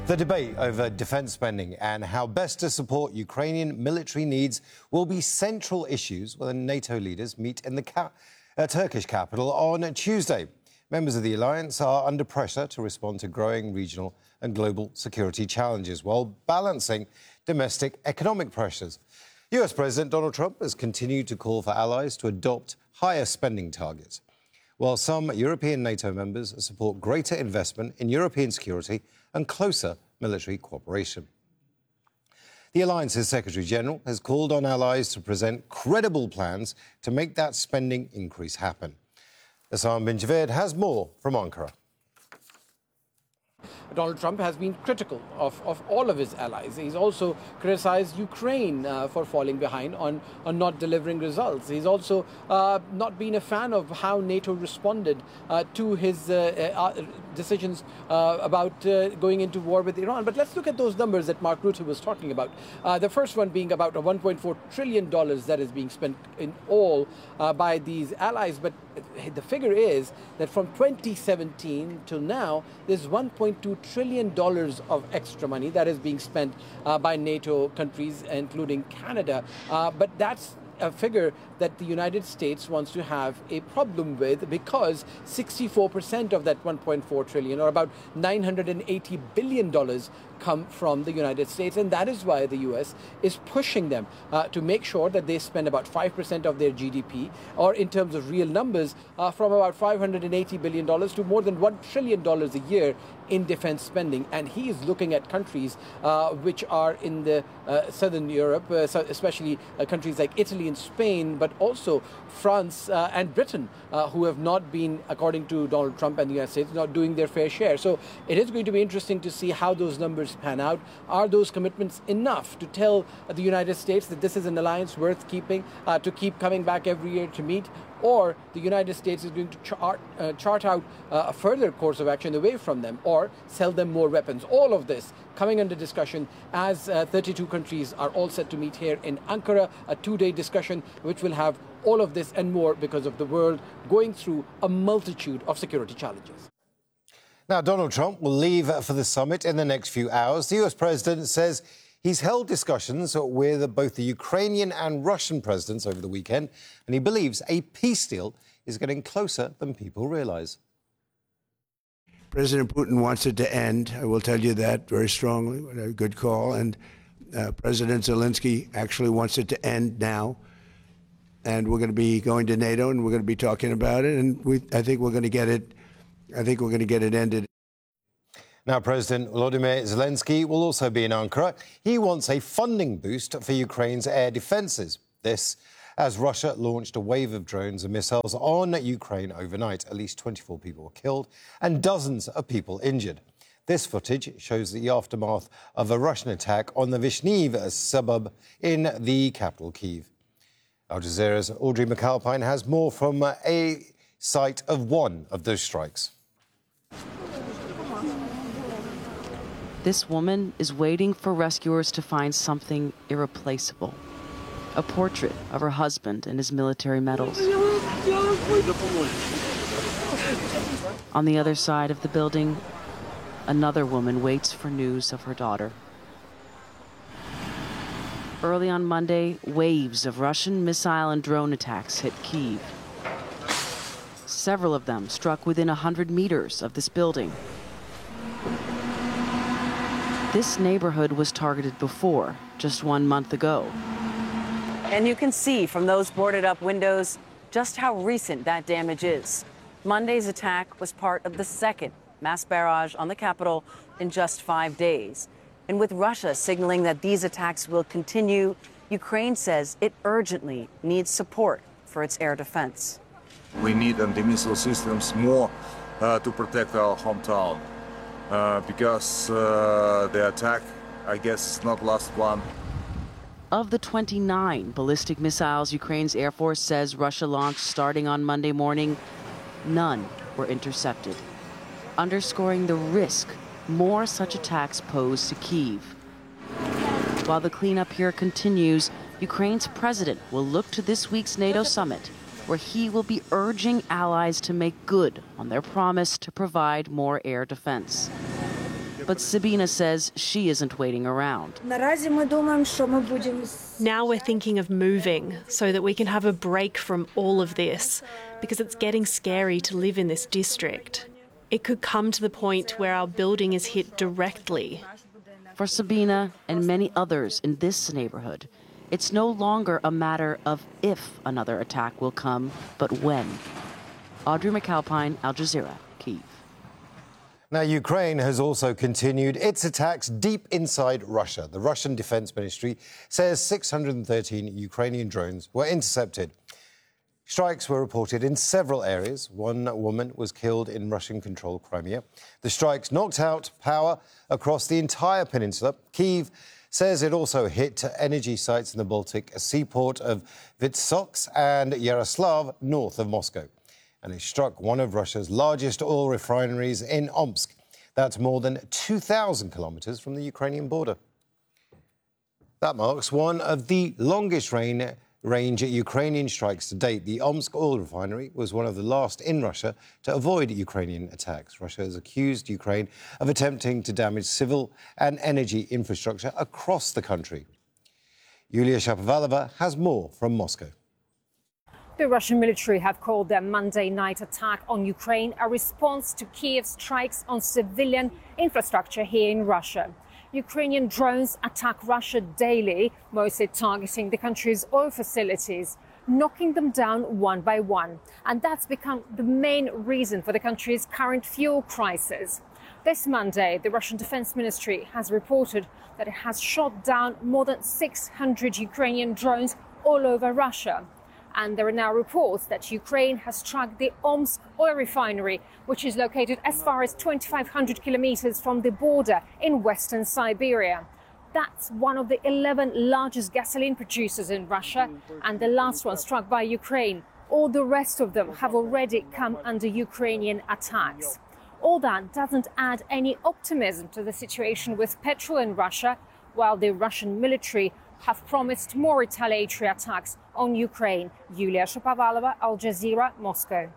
The debate over defence spending and how best to support Ukrainian military needs will be central issues when NATO leaders meet in the Turkish capital on Tuesday. Members of the alliance are under pressure to respond to growing regional and global security challenges while balancing domestic economic pressures. US President Donald Trump has continued to call for allies to adopt higher spending targets, while some European NATO members support greater investment in European security and closer military cooperation. The alliance's Secretary-General has called on allies to present credible plans to make that spending increase happen. Hassan bin Javed has more from Ankara. Donald Trump has been critical of all of his allies. He's also criticized Ukraine for falling behind on not delivering results. He's also not been a fan of how NATO responded to his decisions about going into war with Iran. But let's look at those numbers that Mark Rutte was talking about. The first one being about a $1.4 trillion that is being spent in all by these allies. But the figure is that from 2017 to now, there's $1.2 trillion of extra money that is being spent by NATO countries, including Canada. But that's a figure that the United States wants to have a problem with, because 64% of that 1.4 trillion, or about $980 billion, come from the United States. And that is why the US is pushing them to make sure that they spend about 5% of their GDP, or in terms of real numbers, from about $580 billion to more than $1 trillion a year in defense spending. And he is looking at countries which are in the southern Europe, especially countries like Italy and Spain, but also France and Britain, who have not been, according to Donald Trump and the United States, not doing their fair share. So it is going to be interesting to see how those numbers pan out. Are those commitments enough to tell the United States that this is an alliance worth keeping, to keep coming back every year to meet? Or the United States is going to chart out a further course of action away from them, or sell them more weapons. All of this coming under discussion as 32 countries are all set to meet here in Ankara, a two-day discussion which will have all of this and more, because of the world going through a multitude of security challenges. Now, Donald Trump will leave for the summit in the next few hours. The US president says he's held discussions with both the Ukrainian and Russian presidents over the weekend, and he believes a peace deal is getting closer than people realize. President Putin wants it to end. I will tell you that very strongly. A good call. And President Zelensky actually wants it to end now. And we're going to be going to NATO, and we're going to be talking about it. And I think we're going to get it. I think we're going to get it ended. Now, President Volodymyr Zelensky will also be in Ankara. He wants a funding boost for Ukraine's air defences. This, as Russia launched a wave of drones and missiles on Ukraine overnight. At least 24 people were killed and dozens of people injured. This footage shows the aftermath of a Russian attack on the Vyshnev suburb in the capital, Kyiv. Al Jazeera's Audrey McAlpine has more from a site of one of those strikes. This woman is waiting for rescuers to find something irreplaceable. A portrait of her husband and his military medals. On the other side of the building, another woman waits for news of her daughter. Early on Monday, waves of Russian missile and drone attacks hit Kyiv. Several of them struck within 100 meters of this building. This neighborhood was targeted before, just 1 month ago. And you can see from those boarded up windows just how recent that damage is. Monday's attack was part of the second mass barrage on the capital in just 5 days. And with Russia signaling that these attacks will continue, Ukraine says it urgently needs support for its air defense. We need anti-missile systems more to protect our hometown, because the attack, I guess, is not last one. Of the 29 ballistic missiles Ukraine's Air Force says Russia launched starting on Monday morning, none were intercepted, underscoring the risk more such attacks pose to Kyiv. While the cleanup here continues, Ukraine's president will look to this week's NATO summit, where he will be urging allies to make good on their promise to provide more air defense. But Sabina says she isn't waiting around. Now we're thinking of moving so that we can have a break from all of this, because it's getting scary to live in this district. It could come to the point where our building is hit directly. For Sabina and many others in this neighborhood, it's no longer a matter of if another attack will come, but when. Audrey McAlpine, Al Jazeera, Kyiv. Now, Ukraine has also continued its attacks deep inside Russia. The Russian Defense Ministry says 613 Ukrainian drones were intercepted. Strikes were reported in several areas. One woman was killed in Russian-controlled Crimea. The strikes knocked out power across the entire peninsula. Kyiv says it also hit energy sites in the Baltic, a seaport of Vytsoks and Yaroslav, north of Moscow. And it struck one of Russia's largest oil refineries in Omsk. That's more than 2,000 kilometres from the Ukrainian border. That marks one of the longest range Ukrainian strikes to date. The Omsk oil refinery was one of the last in Russia to avoid Ukrainian attacks. Russia has accused Ukraine of attempting to damage civil and energy infrastructure across the country. Yulia Shapovalova has more from Moscow. The Russian military have called their Monday night attack on Ukraine a response to Kyiv's strikes on civilian infrastructure here in Russia. Ukrainian drones attack Russia daily, mostly targeting the country's oil facilities, knocking them down one by one. And that's become the main reason for the country's current fuel crisis. This Monday, the Russian Defense Ministry has reported that it has shot down more than 600 Ukrainian drones all over Russia. And there are now reports that Ukraine has struck the Omsk oil refinery, which is located as far as 2,500 kilometers from the border in western Siberia. That's one of the 11 largest gasoline producers in Russia, and the last one struck by Ukraine. All the rest of them have already come under Ukrainian attacks. All that doesn't add any optimism to the situation with petrol in Russia, while the Russian military have promised more retaliatory attacks on Ukraine. Yulia Shapovalova, Al Jazeera, Moscow.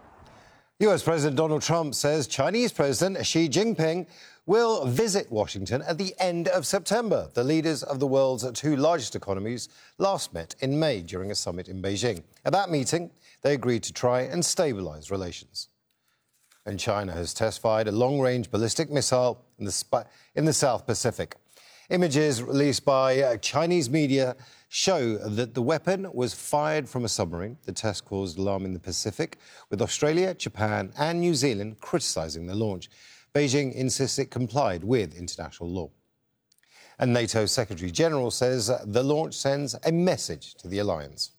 US President Donald Trump says Chinese President Xi Jinping will visit Washington at the end of September. The leaders of the world's two largest economies last met in May during a summit in Beijing. At that meeting, they agreed to try and stabilize relations. And China has test-fired a long-range ballistic missile in the South Pacific. Images released by Chinese media show that the weapon was fired from a submarine. The test caused alarm in the Pacific, with Australia, Japan and New Zealand criticising the launch. Beijing insists it complied with international law. And NATO Secretary-General says the launch sends a message to the alliance.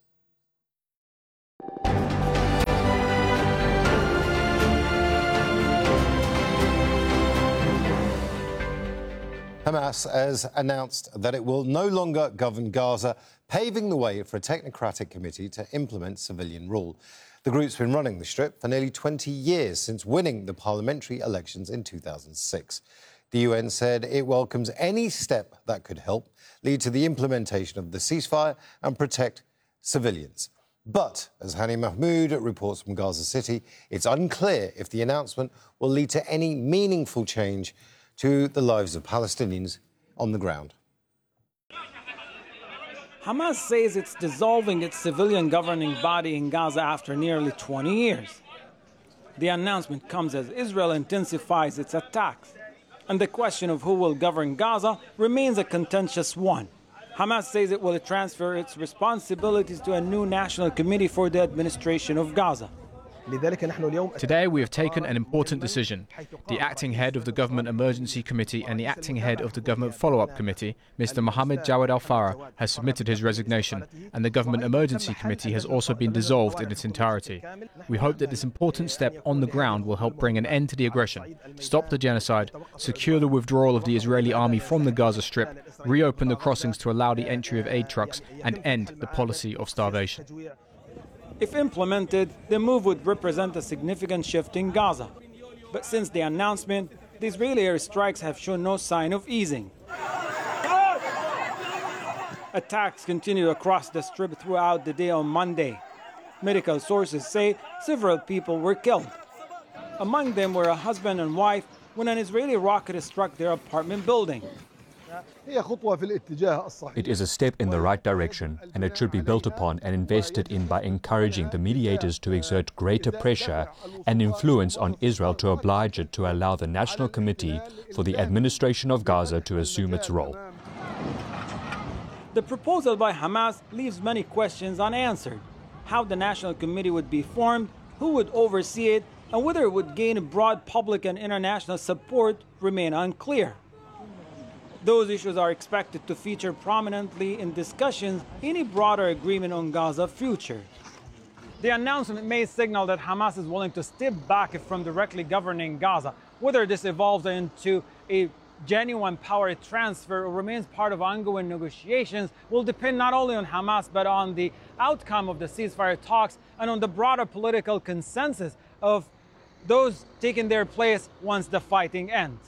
Hamas has announced that it will no longer govern Gaza, paving the way for a technocratic committee to implement civilian rule. The group's been running the Strip for nearly 20 years, since winning the parliamentary elections in 2006. The UN said it welcomes any step that could help lead to the implementation of the ceasefire and protect civilians. But, as Hani Mahmoud reports from Gaza City, it's unclear if the announcement will lead to any meaningful change to the lives of Palestinians on the ground. Hamas says it's dissolving its civilian governing body in Gaza after nearly 20 years. The announcement comes as Israel intensifies its attacks, and the question of who will govern Gaza remains a contentious one. Hamas says it will transfer its responsibilities to a new national committee for the administration of Gaza. Today we have taken an important decision. The acting head of the Government Emergency Committee and the acting head of the Government Follow-up Committee, Mr. Mohammed Jawad Al-Farah, has submitted his resignation, and the Government Emergency Committee has also been dissolved in its entirety. We hope that this important step on the ground will help bring an end to the aggression, stop the genocide, secure the withdrawal of the Israeli army from the Gaza Strip, reopen the crossings to allow the entry of aid trucks, and end the policy of starvation. If implemented, the move would represent a significant shift in Gaza. But since the announcement, the Israeli airstrikes have shown no sign of easing. Attacks continued across the Strip throughout the day on Monday. Medical sources say several people were killed. Among them were a husband and wife when an Israeli rocket struck their apartment building. It is a step in the right direction, and it should be built upon and invested in by encouraging the mediators to exert greater pressure and influence on Israel to oblige it to allow the National Committee for the Administration of Gaza to assume its role. The proposal by Hamas leaves many questions unanswered. How the National Committee would be formed, who would oversee it, and whether it would gain broad public and international support remain unclear. Those issues are expected to feature prominently in discussions in a broader agreement on Gaza's future. The announcement may signal that Hamas is willing to step back from directly governing Gaza. Whether this evolves into a genuine power transfer or remains part of ongoing negotiations will depend not only on Hamas but on the outcome of the ceasefire talks and on the broader political consensus of those taking their place once the fighting ends.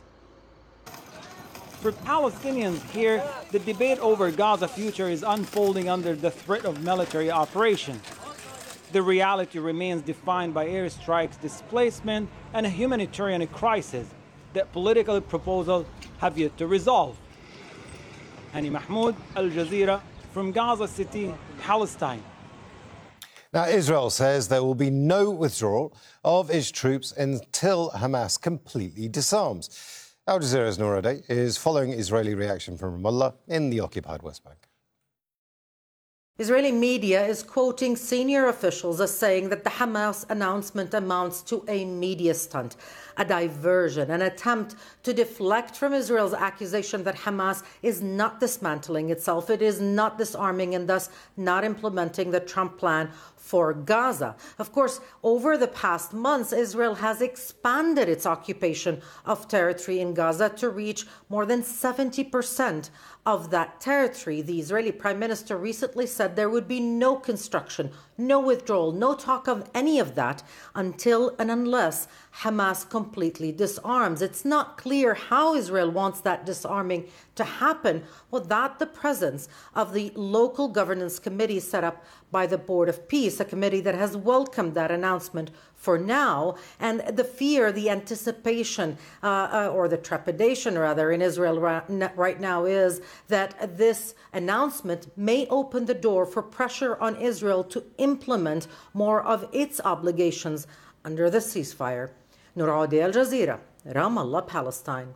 For Palestinians here, the debate over Gaza's future is unfolding under the threat of military operation. The reality remains defined by airstrikes, displacement, and a humanitarian crisis that political proposals have yet to resolve. Hani Mahmoud, Al Jazeera, from Gaza City, Palestine. Now, Israel says there will be no withdrawal of its troops until Hamas completely disarms. Al Jazeera's Noor is following Israeli reaction from Ramallah in the occupied West Bank. Israeli media is quoting senior officials as saying that the Hamas announcement amounts to a media stunt, a diversion, an attempt to deflect from Israel's accusation that Hamas is not dismantling itself, it is not disarming and thus not implementing the Trump plan for Gaza. Of course, over the past months, Israel has expanded its occupation of territory in Gaza to reach more than 70% of that territory. The Israeli Prime Minister recently said there would be no construction, no withdrawal, no talk of any of that until and unless Hamas completely disarms. It's not clear how Israel wants that disarming to happen without the presence of the local governance committee set up by the Board of Peace, a committee that has welcomed that announcement for now. And the fear, the anticipation, or the trepidation rather in Israel right now is that this announcement may open the door for pressure on Israel to implement more of its obligations under the ceasefire. Noor Adi, Al Jazeera, Ramallah, Palestine.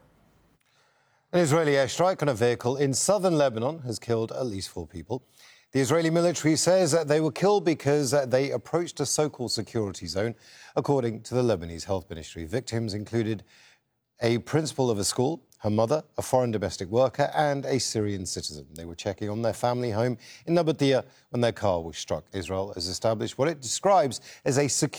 An Israeli airstrike on a vehicle in southern Lebanon has killed at least 4 people. The Israeli military says that they were killed because they approached a so-called security zone, according to the Lebanese Health Ministry. Victims included a principal of a school, her mother, a foreign domestic worker and a Syrian citizen. They were checking on their family home in Nabatea when their car was struck. Israel has established what it describes as a secure